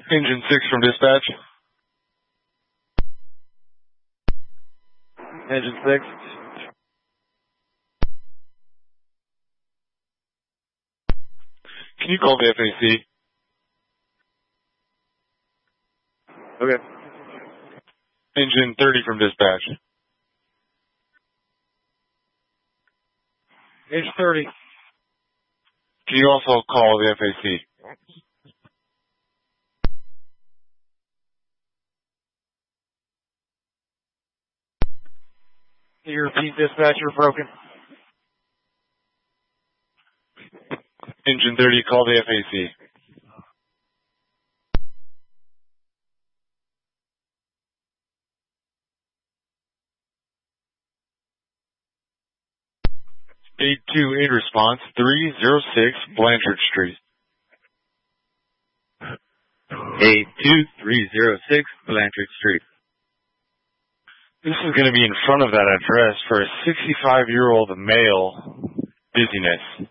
Engine 6 from dispatch. Engine 6. Can you call the FAC? Okay. Engine 30 from dispatch. Engine 30. Can you also call the FAC? Can you repeat dispatch? You're broken. Engine 30, call the FAC. (828) response, 306 Blanchard Street. 82306 Blanchard Street. This is going to be in front of that address for a 65-year-old male. Dizziness.